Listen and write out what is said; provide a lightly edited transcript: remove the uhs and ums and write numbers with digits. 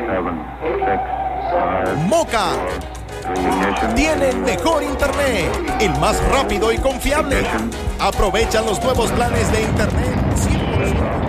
Moca tiene el mejor internet, el más rápido y confiable. Aprovecha los nuevos planes de internet 100%.